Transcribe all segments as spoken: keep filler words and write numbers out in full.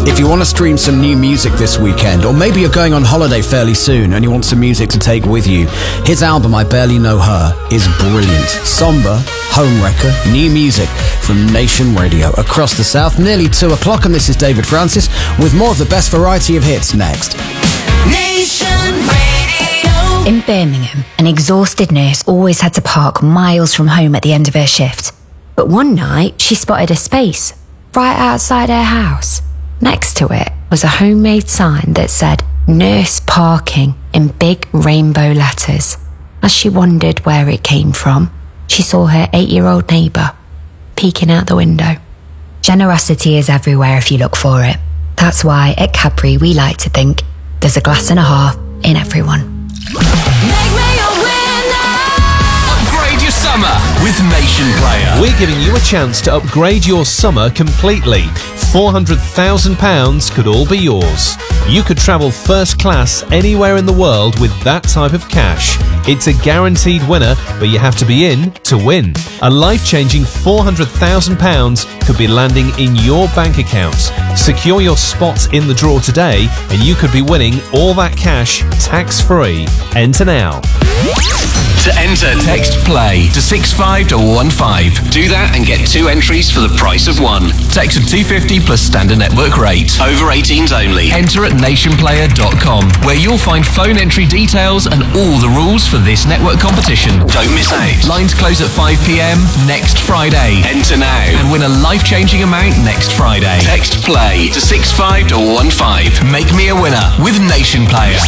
If you want to stream some new music this weekend, or maybe you're going on holiday fairly soon and you want some music to take with you, his album I Barely Know Her is brilliant. Somber, homewrecker, new music from Nation Radio across the South. Nearly two o'clock, and this is David Francis with more of the best variety of hits next. Nation Radio. In Birmingham, an exhausted nurse always had to park miles from home at the end of her shift. But one night, she spotted a space right outside her house. Next to it was a homemade sign that said Nurse Parking in big rainbow letters. As she wondered where it came from, she saw her eight-year-old neighbour peeking out the window. Generosity is everywhere if you look for it. That's why at Cadbury we like to think there's a glass and a half in everyone. Make me a winner. Upgrade your summer with Nation Player. We're giving you a chance to upgrade your summer completely. four hundred thousand pounds could all be yours. You could travel first class anywhere in the world with that type of cash. It's a guaranteed winner, but you have to be in to win. A life-changing four hundred thousand pounds could be landing in your bank account. Secure your spot in the draw today and you could be winning all that cash tax-free. Enter now. To enter, text PLAY to six five one five. Do that and get two entries for the price of one. Text of two fifty plus standard network rate. Over eighteens only. Enter at nation player dot com, where you'll find phone entry details and all the rules for this network competition. Don't miss out. Lines close at five p.m. next Friday. Enter now and win a life-changing amount next Friday. Text PLAY to six five one five. Make me a winner with Nation Player.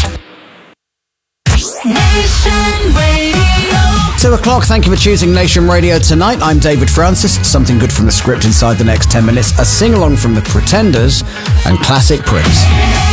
Nation Radio. Two o'clock, thank you for choosing Nation Radio tonight. I'm David Francis. Something good from the script inside the next ten minutes. A sing-along from The Pretenders and classic Prince.